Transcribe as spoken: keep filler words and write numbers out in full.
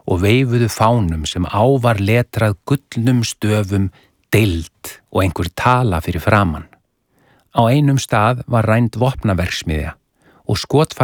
og veifuðu fánum sem á var letrað gullnum stöfum deild og einhver tala fyrir framan. Á einum stað var rænd vopnaverksmiðja og skotfæri